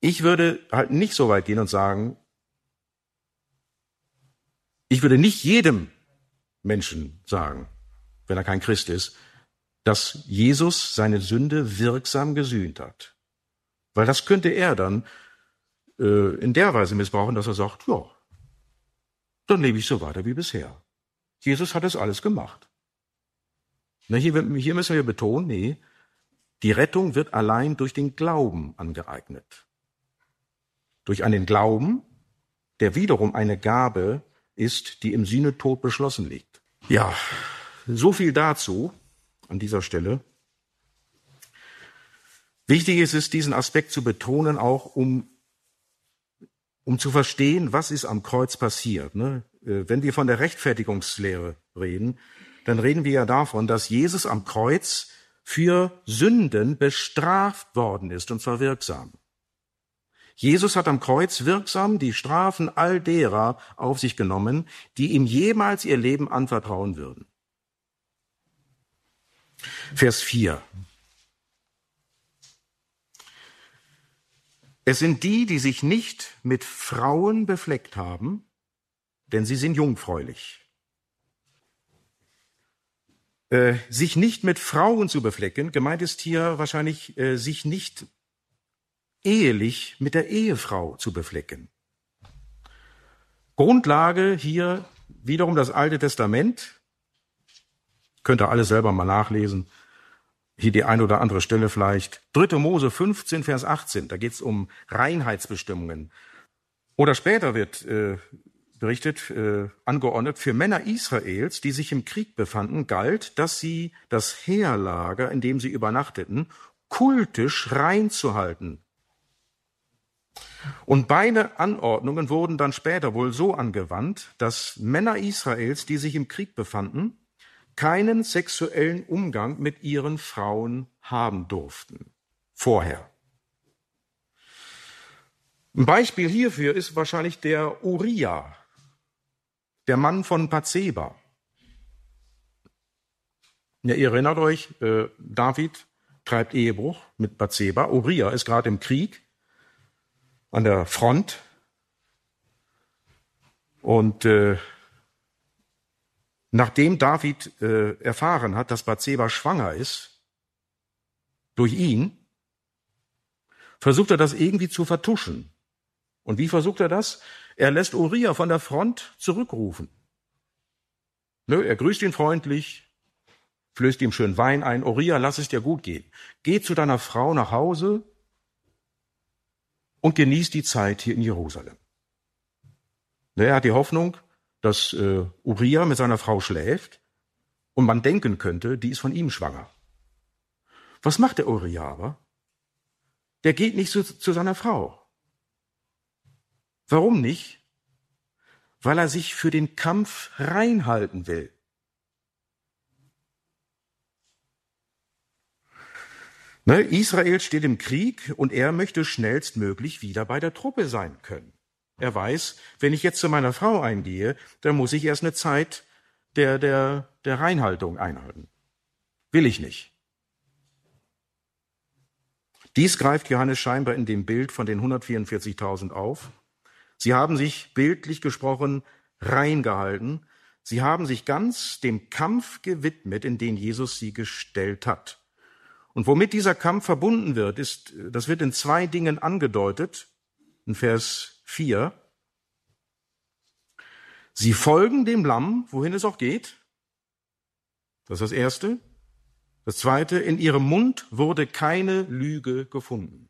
Ich würde halt nicht so weit gehen und sagen, ich würde nicht jedem Menschen sagen, wenn er kein Christ ist, dass Jesus seine Sünde wirksam gesühnt hat. Weil das könnte er dann in der Weise missbrauchen, dass er sagt, ja, dann lebe ich so weiter wie bisher. Jesus hat das alles gemacht. Na, hier müssen wir betonen, nee, die Rettung wird allein durch den Glauben angeeignet. Durch einen Glauben, der wiederum eine Gabe ist, die im Sühnetod beschlossen liegt. Ja, so viel dazu an dieser Stelle. Wichtig ist es, diesen Aspekt zu betonen, auch um zu verstehen, was ist am Kreuz passiert. Ne? Wenn wir von der Rechtfertigungslehre reden, dann reden wir ja davon, dass Jesus am Kreuz für Sünden bestraft worden ist, und zwar wirksam. Jesus hat am Kreuz wirksam die Strafen all derer auf sich genommen, die ihm jemals ihr Leben anvertrauen würden. Vers 4. Es sind die, die sich nicht mit Frauen befleckt haben, denn sie sind jungfräulich. Sich nicht mit Frauen zu beflecken, gemeint ist hier wahrscheinlich, sich nicht ehelich mit der Ehefrau zu beflecken. Grundlage hier wiederum das Alte Testament. Könnt ihr alles selber mal nachlesen. Hier die ein oder andere Stelle vielleicht. 3. Mose 15, Vers 18, da geht es um Reinheitsbestimmungen. Oder später wird berichtet, angeordnet, für Männer Israels, die sich im Krieg befanden, galt, dass sie das Heerlager, in dem sie übernachteten, kultisch rein zu halten. Und beide Anordnungen wurden dann später wohl so angewandt, dass Männer Israels, die sich im Krieg befanden, keinen sexuellen Umgang mit ihren Frauen haben durften. Vorher. Ein Beispiel hierfür ist wahrscheinlich der Uriah, der Mann von Bathseba. Ja, ihr erinnert euch, David treibt Ehebruch mit Bathseba. Uriah ist gerade im Krieg an der Front. Und nachdem David erfahren hat, dass Bathseba schwanger ist, durch ihn, versucht er das irgendwie zu vertuschen. Und wie versucht er das? Er lässt Uriah von der Front zurückrufen. Er grüßt ihn freundlich, flößt ihm schön Wein ein. Uriah, lass es dir gut gehen. Geh zu deiner Frau nach Hause und genieß die Zeit hier in Jerusalem. Er hat die Hoffnung, dass Uriah mit seiner Frau schläft und man denken könnte, die ist von ihm schwanger. Was macht der Uriah aber? Der geht nicht zu seiner Frau. Warum nicht? Weil er sich für den Kampf reinhalten will. Israel steht im Krieg und er möchte schnellstmöglich wieder bei der Truppe sein können. Er weiß, wenn ich jetzt zu meiner Frau eingehe, dann muss ich erst eine Zeit der Reinhaltung einhalten. Will ich nicht. Dies greift Johannes scheinbar in dem Bild von den 144.000 auf. Sie haben sich, bildlich gesprochen, rein gehalten. Sie haben sich ganz dem Kampf gewidmet, in den Jesus sie gestellt hat. Und womit dieser Kampf verbunden wird, das wird in 2 Dingen angedeutet. In Vers 4. Sie folgen dem Lamm, wohin es auch geht. Das ist das Erste. Das Zweite, in ihrem Mund wurde keine Lüge gefunden.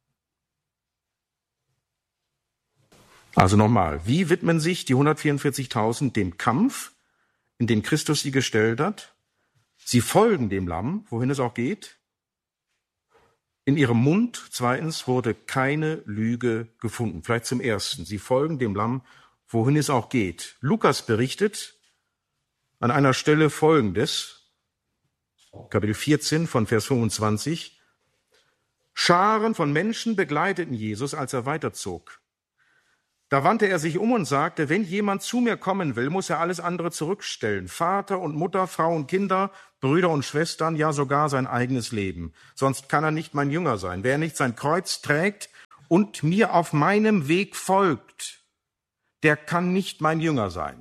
Also nochmal, wie widmen sich die 144.000 dem Kampf, in den Christus sie gestellt hat? Sie folgen dem Lamm, wohin es auch geht. In ihrem Mund, zweitens, wurde keine Lüge gefunden. Vielleicht zum Ersten. Sie folgen dem Lamm, wohin es auch geht. Lukas berichtet an einer Stelle Folgendes, Kapitel 14 von Vers 25. Scharen von Menschen begleiteten Jesus, als er weiterzog. Da wandte er sich um und sagte, wenn jemand zu mir kommen will, muss er alles andere zurückstellen. Vater und Mutter, Frau und Kinder, Brüder und Schwestern, ja sogar sein eigenes Leben. Sonst kann er nicht mein Jünger sein. Wer nicht sein Kreuz trägt und mir auf meinem Weg folgt, der kann nicht mein Jünger sein.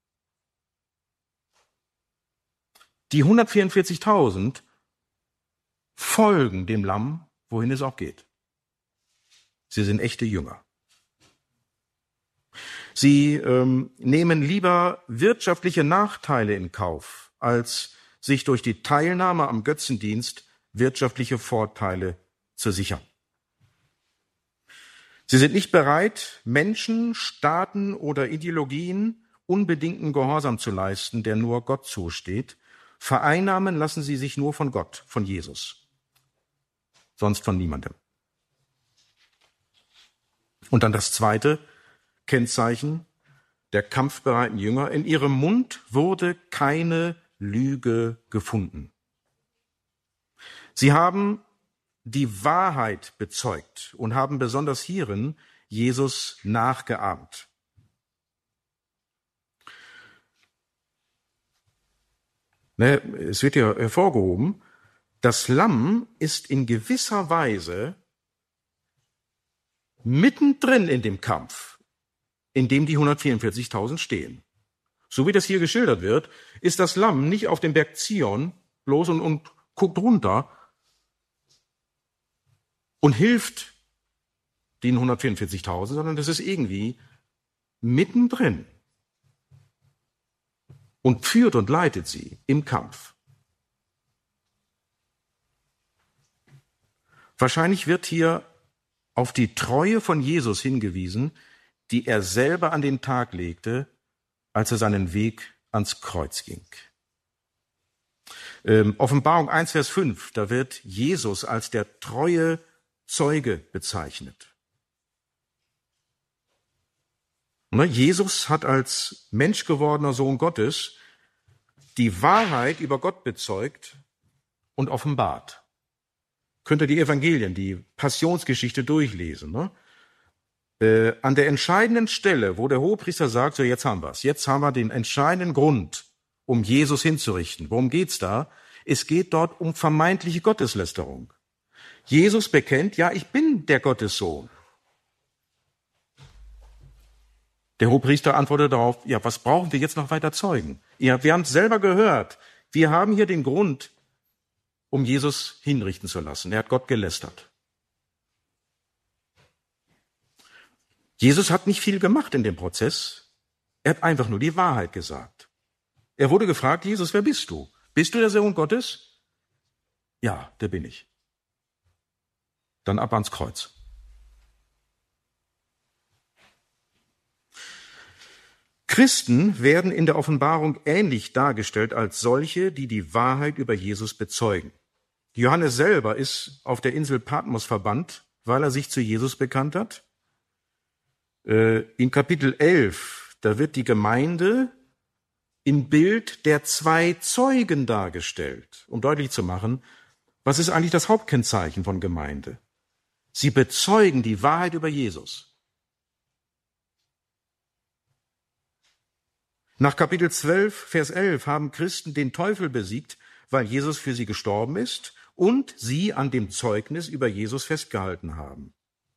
Die 144.000 folgen dem Lamm, wohin es auch geht. Sie sind echte Jünger. Sie nehmen lieber wirtschaftliche Nachteile in Kauf, als sich durch die Teilnahme am Götzendienst wirtschaftliche Vorteile zu sichern. Sie sind nicht bereit, Menschen, Staaten oder Ideologien unbedingten Gehorsam zu leisten, der nur Gott zusteht. Vereinnahmen lassen sie sich nur von Gott, von Jesus, sonst von niemandem. Und dann das zweite Kennzeichen der kampfbereiten Jünger: In ihrem Mund wurde keine Lüge gefunden. Sie haben die Wahrheit bezeugt und haben besonders hierin Jesus nachgeahmt. Es wird ja hervorgehoben, das Lamm ist in gewisser Weise mittendrin in dem Kampf, in dem die 144.000 stehen. So wie das hier geschildert wird, ist das Lamm nicht auf dem Berg Zion bloß und guckt runter und hilft den 144.000, sondern das ist irgendwie mittendrin und führt und leitet sie im Kampf. Wahrscheinlich wird hier auf die Treue von Jesus hingewiesen, die er selber an den Tag legte, als er seinen Weg ans Kreuz ging. Offenbarung 1, Vers 5, da wird Jesus als der treue Zeuge bezeichnet. Jesus hat als menschgewordener Sohn Gottes die Wahrheit über Gott bezeugt und offenbart. Könnt ihr die Evangelien, die Passionsgeschichte durchlesen. An der entscheidenden Stelle, wo der Hohepriester sagt, so jetzt haben wir es. Jetzt haben wir den entscheidenden Grund, um Jesus hinzurichten. Worum geht's da? Es geht dort um vermeintliche Gotteslästerung. Jesus bekennt, ja, ich bin der Gottessohn. Der Hohepriester antwortet darauf, ja, was brauchen wir jetzt noch weiter Zeugen? Ja, wir haben es selber gehört. Wir haben hier den Grund, um Jesus hinrichten zu lassen. Er hat Gott gelästert. Jesus hat nicht viel gemacht in dem Prozess. Er hat einfach nur die Wahrheit gesagt. Er wurde gefragt, Jesus, wer bist du? Bist du der Sohn Gottes? Ja, der bin ich. Dann ab ans Kreuz. Christen werden in der Offenbarung ähnlich dargestellt als solche, die die Wahrheit über Jesus bezeugen. Johannes selber ist auf der Insel Patmos verbannt, weil er sich zu Jesus bekannt hat. In Kapitel 11, da wird die Gemeinde im Bild der zwei Zeugen dargestellt, um deutlich zu machen, was ist eigentlich das Hauptkennzeichen von Gemeinde? Sie bezeugen die Wahrheit über Jesus. Nach Kapitel 12, Vers 11 haben Christen den Teufel besiegt, weil Jesus für sie gestorben ist und sie an dem Zeugnis über Jesus festgehalten haben.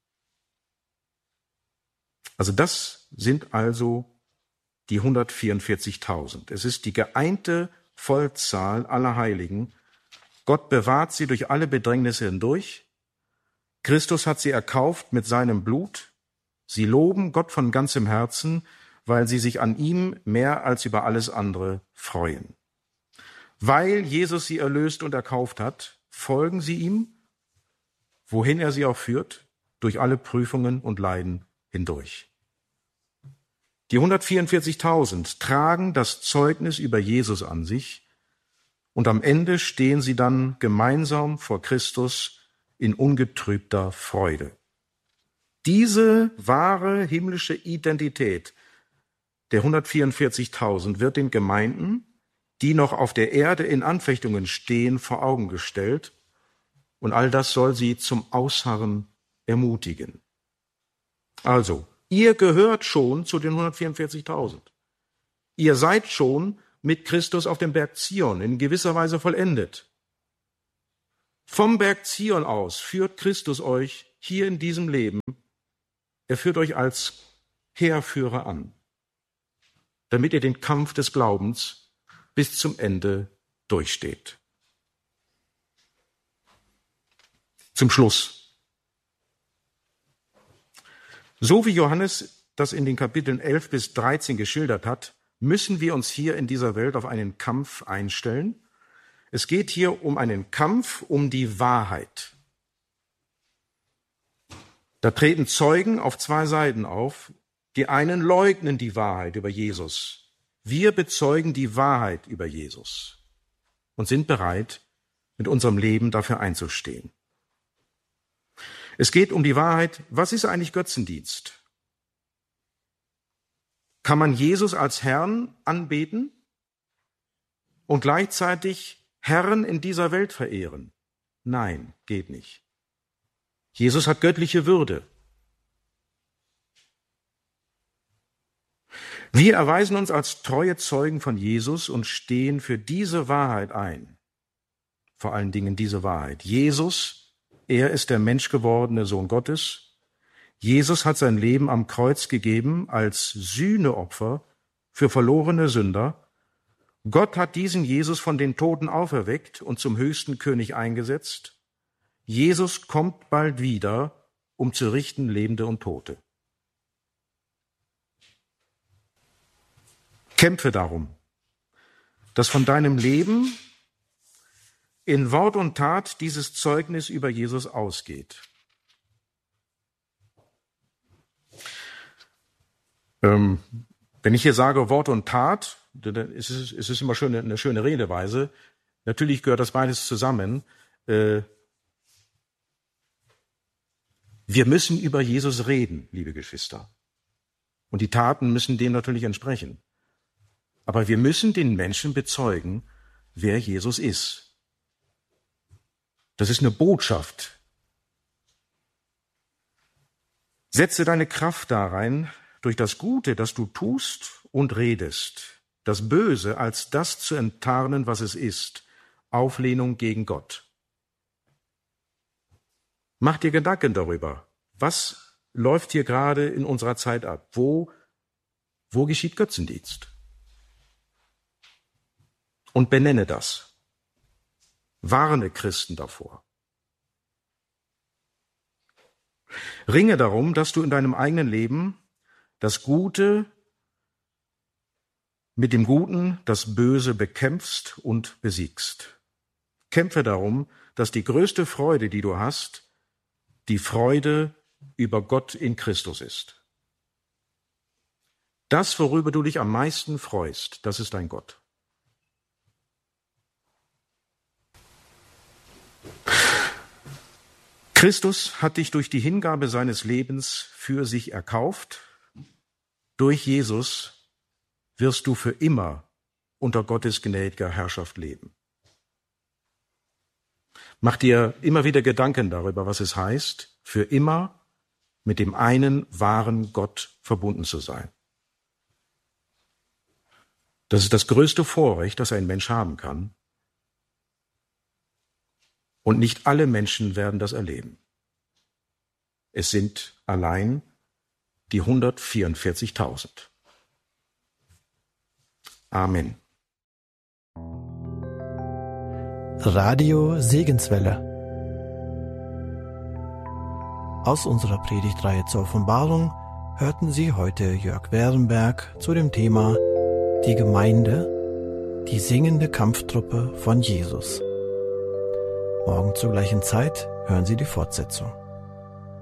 Also das sind also die 144.000. Es ist die geeinte Vollzahl aller Heiligen. Gott bewahrt sie durch alle Bedrängnisse hindurch. Christus hat sie erkauft mit seinem Blut. Sie loben Gott von ganzem Herzen, weil sie sich an ihm mehr als über alles andere freuen. Weil Jesus sie erlöst und erkauft hat, folgen sie ihm, wohin er sie auch führt, durch alle Prüfungen und Leiden hindurch. Die 144.000 tragen das Zeugnis über Jesus an sich und am Ende stehen sie dann gemeinsam vor Christus in ungetrübter Freude. Diese wahre himmlische Identität der 144.000 wird den Gemeinden, die noch auf der Erde in Anfechtungen stehen, vor Augen gestellt. Und all das soll sie zum Ausharren ermutigen. Also, ihr gehört schon zu den 144.000. Ihr seid schon mit Christus auf dem Berg Zion in gewisser Weise vollendet. Vom Berg Zion aus führt Christus euch hier in diesem Leben, er führt euch als Heerführer an, damit ihr den Kampf des Glaubens bis zum Ende durchsteht. Zum Schluss. So wie Johannes das in den Kapiteln 11 bis 13 geschildert hat, müssen wir uns hier in dieser Welt auf einen Kampf einstellen. Es geht hier um einen Kampf um die Wahrheit. Da treten Zeugen auf zwei Seiten auf. Die einen leugnen die Wahrheit über Jesus. Wir bezeugen die Wahrheit über Jesus und sind bereit, mit unserem Leben dafür einzustehen. Es geht um die Wahrheit, was ist eigentlich Götzendienst? Kann man Jesus als Herrn anbeten und gleichzeitig Herren in dieser Welt verehren? Nein, geht nicht. Jesus hat göttliche Würde. Wir erweisen uns als treue Zeugen von Jesus und stehen für diese Wahrheit ein. Vor allen Dingen diese Wahrheit. Jesus, er ist der menschgewordene Sohn Gottes. Jesus hat sein Leben am Kreuz gegeben als Sühneopfer für verlorene Sünder. Gott hat diesen Jesus von den Toten auferweckt und zum höchsten König eingesetzt. Jesus kommt bald wieder, um zu richten Lebende und Tote. Kämpfe darum, dass von deinem Leben in Wort und Tat dieses Zeugnis über Jesus ausgeht. Wenn ich hier sage Wort und Tat, dann ist es immer eine schöne Redeweise. Natürlich gehört das beides zusammen. Wir müssen über Jesus reden, liebe Geschwister. Und die Taten müssen dem natürlich entsprechen. Aber wir müssen den Menschen bezeugen, wer Jesus ist. Das ist eine Botschaft. Setze deine Kraft da rein, durch das Gute, das du tust und redest, das Böse als das zu enttarnen, was es ist, Auflehnung gegen Gott. Mach dir Gedanken darüber, was läuft hier gerade in unserer Zeit ab? Wo geschieht Götzendienst? Und benenne das. Warne Christen davor. Ringe darum, dass du in deinem eigenen Leben das Gute mit dem Guten, das Böse bekämpfst und besiegst. Kämpfe darum, dass die größte Freude, die du hast, die Freude über Gott in Christus ist. Das, worüber du dich am meisten freust, das ist dein Gott. Christus hat dich durch die Hingabe seines Lebens für sich erkauft. Durch Jesus wirst du für immer unter Gottes gnädiger Herrschaft leben. Mach dir immer wieder Gedanken darüber, was es heißt, für immer mit dem einen wahren Gott verbunden zu sein. Das ist das größte Vorrecht, das ein Mensch haben kann. Und nicht alle Menschen werden das erleben. Es sind allein die 144.000. Amen. Radio Segenswelle. Aus unserer Predigtreihe zur Offenbarung hörten Sie heute Jörg Werenberg zu dem Thema Die Gemeinde, die singende Kampftruppe von Jesus. Morgen zur gleichen Zeit hören Sie die Fortsetzung.